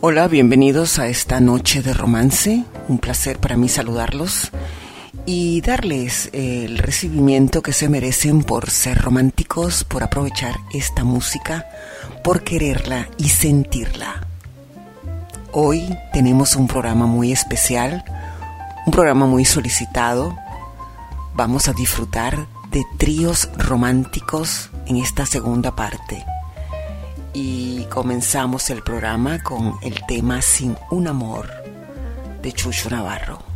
Hola, bienvenidos a esta noche de romance. Un placer para mí saludarlos y darles el recibimiento que se merecen por ser románticos, por aprovechar esta música, por quererla y sentirla. Hoy tenemos un programa muy especial, un programa muy solicitado. Vamos a disfrutar de tríos románticos en esta segunda parte. Y comenzamos el programa con el tema Sin un amor de Chucho Navarro.